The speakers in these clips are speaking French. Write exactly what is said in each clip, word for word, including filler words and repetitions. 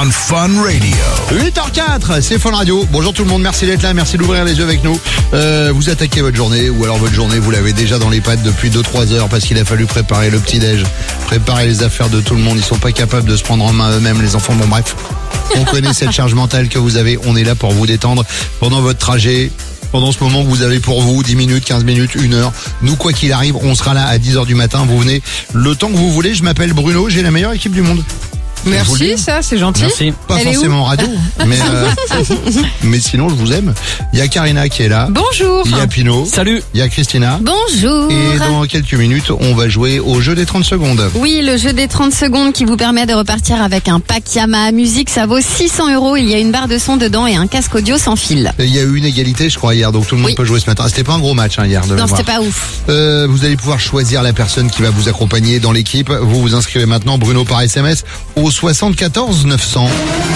on Fun Radio. huit heures quatre, c'est Fun Radio. Bonjour tout le monde, merci d'être là, merci d'ouvrir les yeux avec nous. Euh, vous attaquez votre journée, ou alors votre journée, vous l'avez déjà dans les pattes depuis deux trois heures parce qu'il a fallu préparer le petit-déj, préparer les affaires de tout le monde. Ils sont pas capables de se prendre en main eux-mêmes, les enfants. Bon bref, on connaît cette charge mentale que vous avez. On est là pour vous détendre pendant votre trajet. Pendant ce moment que vous avez pour vous, dix minutes, quinze minutes, une heure. Nous, quoi qu'il arrive, on sera là à dix heures du matin. Vous venez le temps que vous voulez. Je m'appelle Bruno, j'ai la meilleure équipe du monde. Merci, ça, c'est gentil. Merci. Pas Elle est forcément radio, mais, euh, mais sinon je vous aime. Il y a Karina qui est là. Bonjour. Il y a Pino. Salut. Il y a Christina. Bonjour. Et dans quelques minutes, on va jouer au jeu des trente secondes. Oui, le jeu des trente secondes qui vous permet de repartir avec un pack Yamaha Music. Ça vaut six cents euros. Il y a une barre de son dedans et un casque audio sans fil. Il y a eu une égalité, je crois, hier, donc tout le monde Oui. peut jouer ce matin. C'était pas un gros match hein, hier. De Non, mémoire. c'était pas ouf. Euh, vous allez pouvoir choisir la personne qui va vous accompagner dans l'équipe. Vous vous inscrivez maintenant, Bruno, par S M S au soixante-quatorze neuf cents.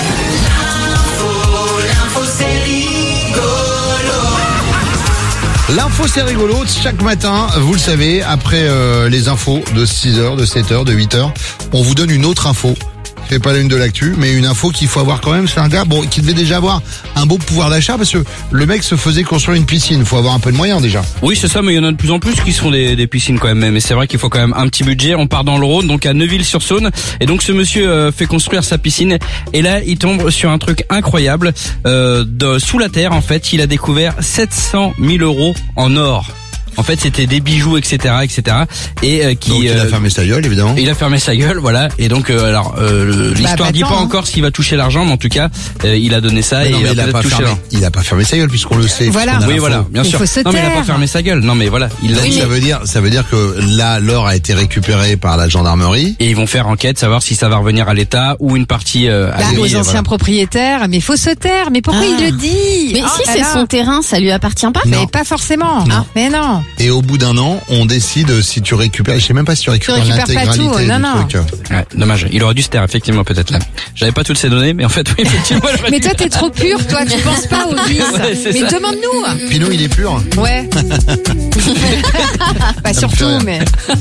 L'info c'est rigolo, chaque matin, vous le savez, après euh, les infos de six heures, de sept heures, de huit heures, on vous donne une autre info. C'est pas la une de l'actu, mais une info qu'il faut avoir quand même. C'est un gars bon qui devait déjà avoir un beau pouvoir d'achat parce que le mec se faisait construire une piscine. Il faut avoir un peu de moyens déjà. Oui, c'est ça, mais il y en a de plus en plus qui se font des, des piscines quand même. Mais c'est vrai qu'il faut quand même un petit budget. On part dans le Rhône, donc à Neuville-sur-Saône. Et donc ce monsieur euh, fait construire sa piscine. Et là, il tombe sur un truc incroyable. Euh, de, sous la terre, en fait, il a découvert sept cent mille euros en or. En fait, c'était des bijoux, et cetera, et cetera. Et euh, qui Donc il a euh, fermé sa gueule évidemment. il a fermé sa gueule, voilà. Et donc, euh, alors, euh, l'histoire pas dit pas tant, hein. encore s'il va toucher l'argent, mais en tout cas, euh, il a donné ça Mais et non, mais il il a a peut-être pas touché fermé. l'argent. Il a pas fermé sa gueule puisqu'on le sait. Voilà. puisqu'on a Oui, l'info. voilà, bien Il sûr. faut se Non, mais il a pas taire. fermé sa gueule. Non, mais voilà, il l'a Donc dit. ça veut dire, ça veut dire que là, l'or a été récupéré par la gendarmerie. Et ils vont faire enquête, savoir si ça va revenir à l'État ou une partie euh, à Là, lui. aux et anciens voilà. propriétaires, mais faut se taire. Mais pourquoi Ah. il le dit Mais Oh si là c'est là. son terrain, ça lui appartient pas. Mais Non. pas forcément. Non. Mais non. Et au bout d'un an, on décide si tu récupères. Je sais même pas si tu récupères récupères pas l'intégralité tout, du non, non. truc. Ouais, dommage. Il aurait dû se taire, effectivement, peut-être là. J'avais pas toutes ces données, mais en fait, oui, effectivement. j'aurais Mais dû- toi, t'es trop pur, toi. Tu penses pas au vice. Ouais, c'est mais ça. demande-nous. Pinot, il est pur. Ouais. Pas Ça me fait surtout, rire. mais.